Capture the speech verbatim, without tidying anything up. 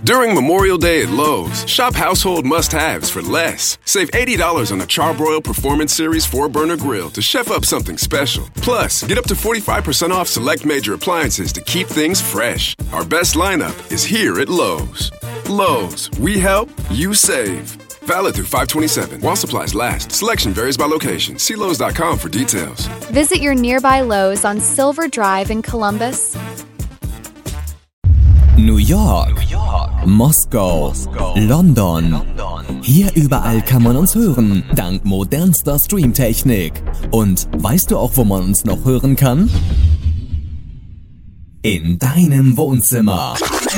During Memorial Day at Lowe's, shop household must-haves for less. Save eighty dollars on a Charbroil Performance Series four burner grill to chef up something special. Plus, get up to forty-five percent off select major appliances to keep things fresh. Our best lineup is here at Lowe's. Lowe's, we help, you save. Valid through five twenty-seven. While supplies last. Selection varies by location. See Lowe's dot com for details. Visit your nearby Lowe's on Silver Drive in Columbus. New York, New York. Moskau, Moskau. London. London. Hier überall kann man uns hören, dank modernster Streamtechnik. Und weißt du auch, wo man uns noch hören kann? In deinem Wohnzimmer.